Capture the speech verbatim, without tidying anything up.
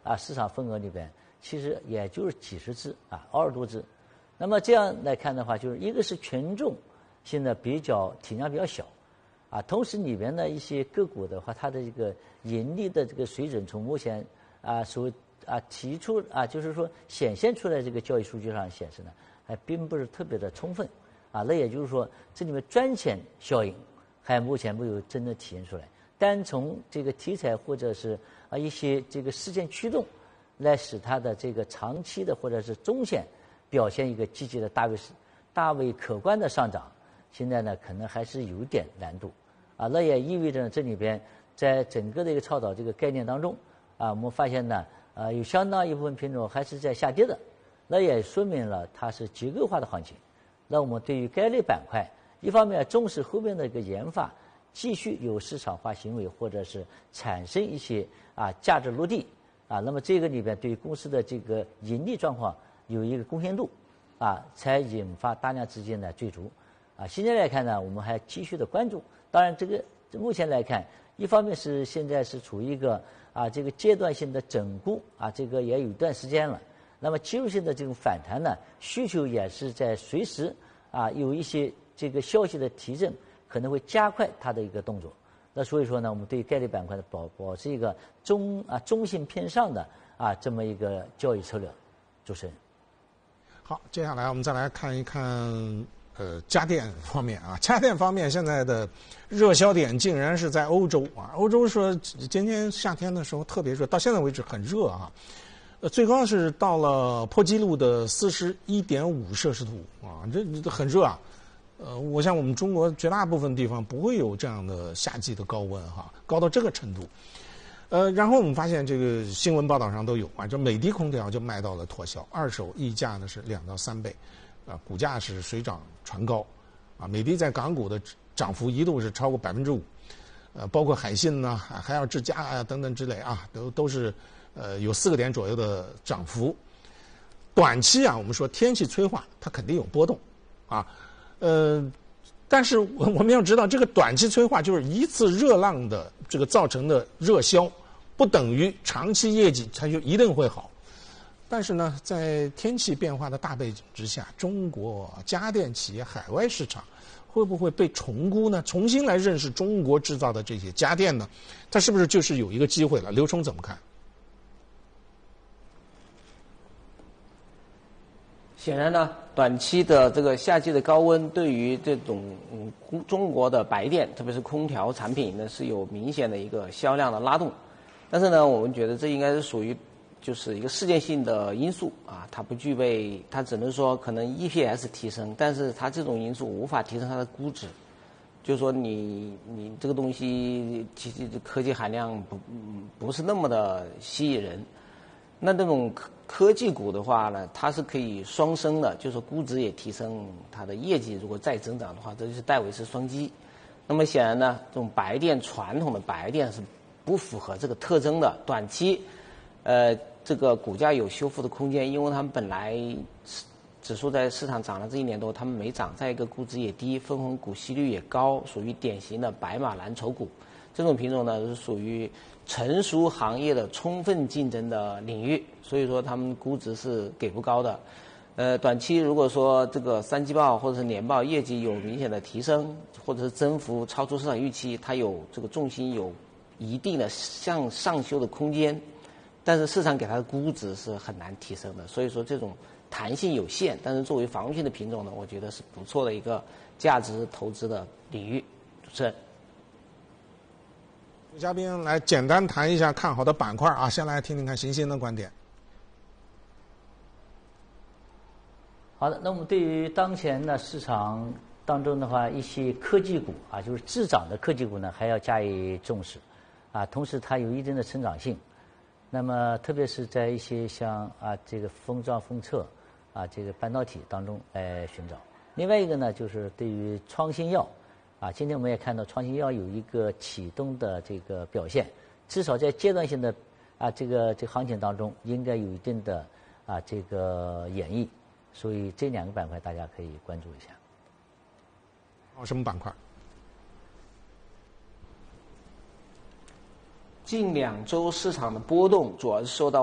啊市场份额里边，其实也就是几十只啊，二十多只。那么这样来看的话，就是一个是权重现在比较体量比较小，啊，同时里边的一些个股的话，它的这个盈利的这个水准，从目前啊所啊提出啊就是说显现出来这个交易数据上显示呢，还并不是特别的充分，啊，那也就是说这里面赚钱效应还目前没有真的体现出来。单从这个题材或者是啊一些这个事件驱动，来使它的这个长期的或者是中线表现一个积极的大为大为可观的上涨，现在呢可能还是有点难度，啊，那也意味着这里边在整个的一个倡导这个概念当中，啊，我们发现呢，呃，有相当一部分品种还是在下跌的，那也说明了它是结构化的行情。那我们对于该类板块，一方面重视后面的一个研发。继续有市场化行为，或者是产生一些啊价值落地啊，那么这个里边对于公司的这个盈利状况有一个贡献度啊，才引发大量资金的追逐啊。现在来看呢，我们还继续的关注。当然，这个目前来看，一方面是现在是处于一个啊这个阶段性的整固啊，这个也有一段时间了。那么技术性的这种反弹呢，需求也是在随时啊有一些这个消息的提振。可能会加快它的一个动作，那所以说呢，我们对概率板块的保保持一个中啊中性偏上的啊这么一个交易策略。主持人， 好，接下来我们再来看一看呃家电方面啊，家电方面现在的热销点竟然是在欧洲啊，欧洲说今年夏天的时候特别热，到现在为止很热啊，呃最高是到了破纪录的四十一点五摄氏度啊，这这很热啊。呃，我想我们中国绝大部分地方不会有这样的夏季的高温哈，高到这个程度。呃，然后我们发现这个新闻报道上都有啊，这美的空调就卖到了脱销，二手溢价呢是两到三倍，啊，股价是水涨船高，啊，美的在港股的涨幅一度是超过百分之五，呃，包括海信呐、啊、海尔智家啊等等之类啊，都都是呃有四个点左右的涨幅。短期啊，我们说天气催化，它肯定有波动，啊。呃，但是我们要知道，这个短期催化就是一次热浪的这个造成的热销，不等于长期业绩它就一定会好。但是呢，在天气变化的大背景之下，中国家电企业海外市场会不会被重估呢？重新来认识中国制造的这些家电呢？它是不是就是有一个机会了？刘冲怎么看？ 显然呢，短期的这个夏季的高温对于这种嗯中国的白电，特别是空调产品呢，是有明显的一个销量的拉动。但是呢，我们觉得这应该是属于就是一个事件性的因素啊，它不具备，它只能说可能 E P S 提升，但是它这种因素无法提升它的估值。就是说你你这个东西其实科技含量不不是那么的吸引人。那这种科科技股的话呢，它是可以双升的，就是估值也提升，它的业绩如果再增长的话，这就是戴维斯双击。那么显然呢，这种白电传统的白电是不符合这个特征的，短期，呃，这个股价有修复的空间，因为他们本来指数在市场涨了这一年多，他们没涨，再一个估值也低，分红股息率也高，属于典型的白马蓝筹股。这种品种呢是属于成熟行业的充分竞争的领域，所以说他们估值是给不高的。呃，短期如果说这个三季报或者是年报业绩有明显的提升，或者是增幅超出市场预期，它有这个重心有一定的向上修的空间，但是市场给它的估值是很难提升的，所以说这种弹性有限，但是作为防御性的品种呢，我觉得是不错的一个价值投资的领域。主持人。 嘉宾来简单谈一下看好的板块啊，先来听听看邢鑫的观点。 好的，那我们对于当前的市场当中的话，一些科技股啊，就是滞涨的科技股呢，还要加以重视啊。同时，它有一定的成长性。那么，特别是在一些像啊这个封装封测啊这个半导体当中来寻找。另外一个呢，就是对于创新药。啊，今天我们也看到创新药有一个启动的这个表现，至少在阶段性的啊这个这个行情当中，应该有一定的啊这个演绎，所以这两个板块大家可以关注一下。 哦，什么板块？ 近两周市场的波动主要是受到